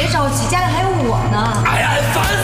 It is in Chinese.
别着急，家里还有我呢。 哎呀，烦